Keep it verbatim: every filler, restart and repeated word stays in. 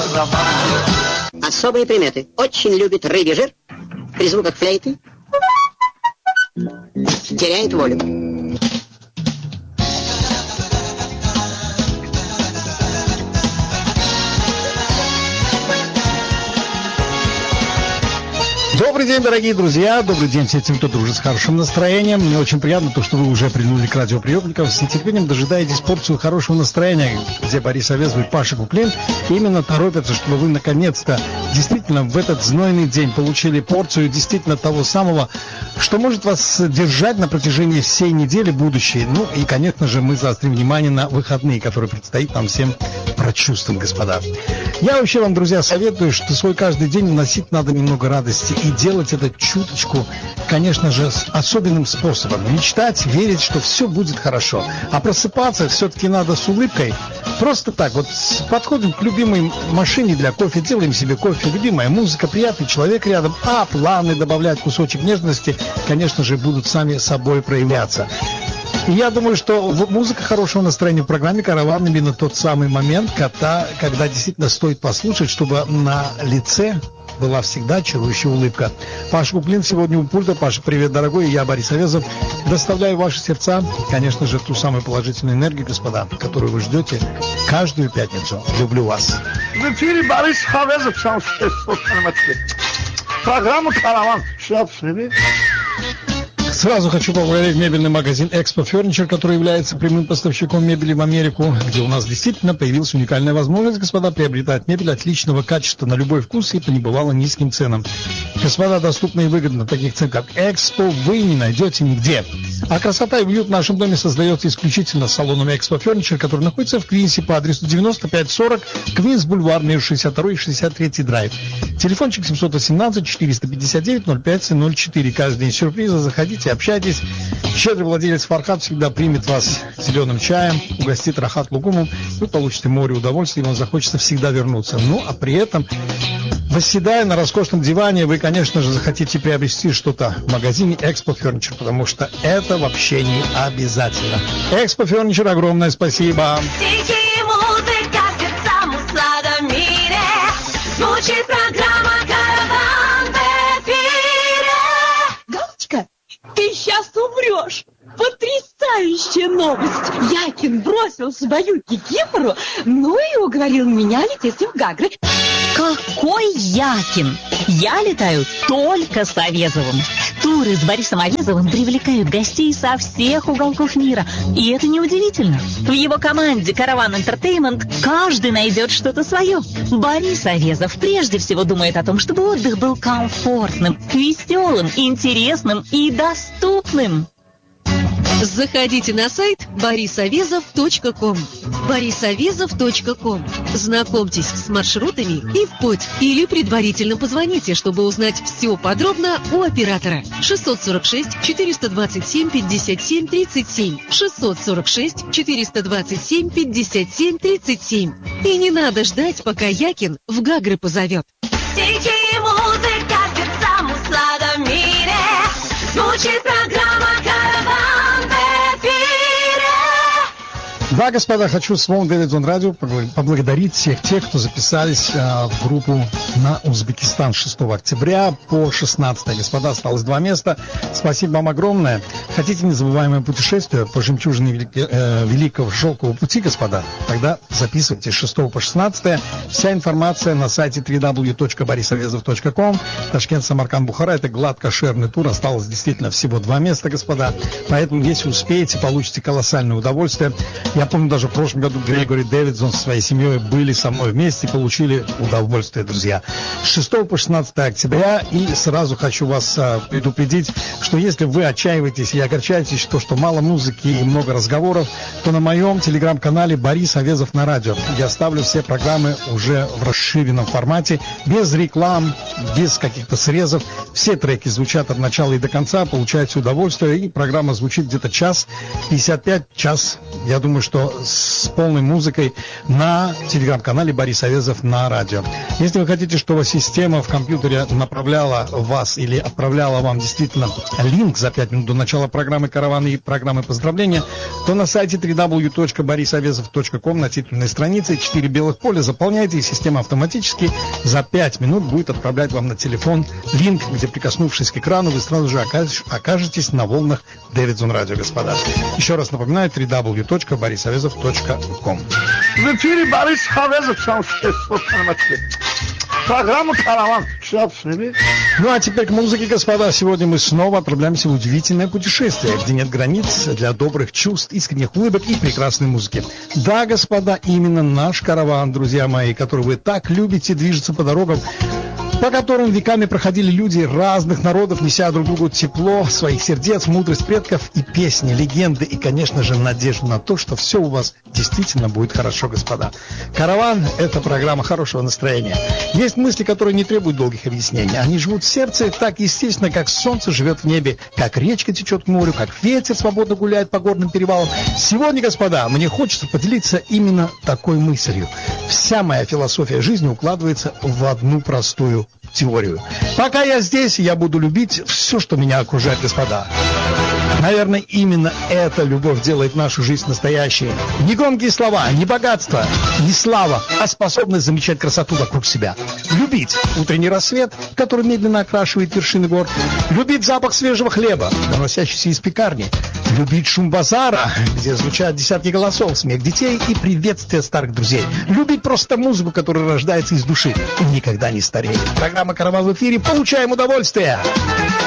Особые приметы. Очень любит рыбий жир. При звуках флейты теряет волю. Добрый день, дорогие друзья, добрый день всем тем, кто дружит с хорошим настроением. Мне очень приятно, то, что вы уже прильнули к радиоприемникам, с нетерпением дожидаетесь порцию хорошего настроения, где Борис Авезов и Паша Куклин именно торопятся, чтобы вы наконец-то действительно в этот знойный день получили порцию действительно того самого, что может вас держать на протяжении всей недели будущей. Ну и, конечно же, мы заострим внимание на выходные, которые предстоит нам всем прочувствовать, господа. Я вообще вам, друзья, советую, что свой каждый день вносить надо немного радости и делать это чуточку, конечно же, с особенным способом. Мечтать, верить, что все будет хорошо. А просыпаться все-таки надо с улыбкой. Просто так, вот подходим к любимой машине для кофе, делаем себе кофе, любимая музыка, приятный человек рядом, а планы добавлять кусочек нежности, конечно же, будут сами собой проявляться. И я думаю, что музыка хорошего настроения в программе «Караван» именно тот самый момент, когда, когда действительно стоит послушать, чтобы на лице была всегда чарующая улыбка. Паша Куклин сегодня у пульта. Паша, привет, дорогой. Я Борис Авезов. Доставляю в ваши сердца, конечно же, ту самую положительную энергию, господа, которую вы ждете каждую пятницу. Люблю вас. В эфире Борис Авезов. Программа «Караван». Сразу хочу поблагодарить мебельный магазин Expo Furniture, который является прямым поставщиком мебели в Америку, где у нас действительно появилась уникальная возможность, господа, приобретать мебель отличного качества на любой вкус и по небывало низким ценам. Господа, доступно и выгодно таких цен, как Expo, вы не найдете нигде. А красота и уют в нашем доме создается исключительно салоном Expo Furniture, который находится в Квинсе по адресу девяносто пять сорок, Квинс Бульвар, между шестьдесят второй и шестьдесят третий драйв. Телефончик семь один семь четыреста пятьдесят девять ноль пять ноль четыре. Каждый день сюрприза. Заходите, общайтесь. Щедрый владелец Фархат всегда примет вас зеленым чаем, угостит рахат лукумом. Вы получите море удовольствия, и вам захочется всегда вернуться. Ну, а при этом, восседая на роскошном диване, вы, конечно же, захотите приобрести что-то в магазине Expo Furniture, потому что это вообще не обязательно. Expo Furniture, огромное спасибо. Звучит программа «Караван» в эфире. Галочка, ты сейчас умрешь. Потрясающая новость. Якин бросил свою кикимору, ну и уговорил меня лететь в Гагры. Какой Якин? Я летаю только с Авезовым. Туры с Борисом Авезовым привлекают гостей со всех уголков мира. И это неудивительно. В его команде «Караван Entertainment» каждый найдет что-то свое. Борис Авезов прежде всего думает о том, чтобы отдых был комфортным, веселым, интересным и доступным. Заходите на сайт борис авезов точка ком. борис авезов точка ком. Знакомьтесь с маршрутами и в путь. Или предварительно позвоните, чтобы узнать все подробно у оператора. шестьсот сорок шесть четыреста двадцать семь пятьдесят семь тридцать семь. шестьсот сорок шесть четыреста двадцать семь пятьдесят семь тридцать семь. И не надо ждать, пока Якин в Гагры позовет. Стихи и музыка сердцам в сладом мире. Звучит программа «Караван». Да, господа, хочу с Волн Дэвидсон Радио поблагодарить всех тех, кто записались а, в группу на Узбекистан шестого октября по шестнадцатое. Господа, осталось два места. Спасибо вам огромное. Хотите незабываемое путешествие по жемчужине велики, э, Великого Шелкового пути, господа? Тогда записывайте с шестого по шестнадцатое. Вся информация на сайте дабл ю дабл ю дабл ю точка борис авезов точка ком. Ташкент, Самарканд, Бухара. Это гладкошерный тур. Осталось действительно всего два места, господа. Поэтому, если успеете, получите колоссальное удовольствие. Я помню, даже в прошлом году Грегори Дэвидсон со своей семьей были со мной вместе и получили удовольствие, друзья. С шестого по шестнадцатое октября. И сразу хочу вас а, предупредить, что если вы отчаиваетесь и огорчаетесь, то, что мало музыки и много разговоров, то на моем телеграм-канале Борис Авезов на радио я ставлю все программы уже в расширенном формате, без реклам, без каких-то срезов. Все треки звучат от начала и до конца, получаете удовольствие, и программа звучит где-то час пятьдесят пять, час. Я думаю, что с полной музыкой на телеграм-канале Борис Авезов на радио. Если вы хотите, чтобы система в компьютере направляла вас или отправляла вам действительно линк за пять минут до начала программы «Караван» и программы поздравления, то на сайте дабл ю дабл ю дабл ю точка борис авезов точка ком на титульной странице четыре белых поля заполняйте, и система автоматически за пять минут будет отправлять вам на телефон линк, где, прикоснувшись к экрану, вы сразу же окажетесь на волнах Дэвидсон Радио, господа. Еще раз напоминаю, дабл ю дабл ю дабл ю точка борис авезов точка ком. В эфире Борис Хавезов. Программа «Караван». Ну а теперь к музыке, господа. Сегодня мы снова отправляемся в удивительное путешествие, где нет границ для добрых чувств, искренних улыбок и прекрасной музыки. Да, господа, именно наш караван, друзья мои, который вы так любите, движется по дорогам, по которым веками проходили люди разных народов, неся друг другу тепло своих сердец, мудрость предков и песни, легенды и, конечно же, надежду на то, что все у вас действительно будет хорошо, господа. «Караван» — это программа хорошего настроения. Есть мысли, которые не требуют долгих объяснений. Они живут в сердце так естественно, как солнце живет в небе, как речка течет к морю, как ветер свободно гуляет по горным перевалам. Сегодня, господа, мне хочется поделиться именно такой мыслью. Вся моя философия жизни укладывается в одну простую теорию. Пока я здесь, я буду любить все, что меня окружает, господа. Наверное, именно эта любовь делает нашу жизнь настоящей. Не громкие слова, не богатство, не слава, а способность замечать красоту вокруг себя. Любить утренний рассвет, который медленно окрашивает вершины гор. Любить запах свежего хлеба, доносящийся из пекарни. Любить шум базара, где звучат десятки голосов, смех детей и приветствие старых друзей. Любить просто музыку, которая рождается из души и никогда не стареет. Программа «Караван» в эфире. Получаем удовольствие!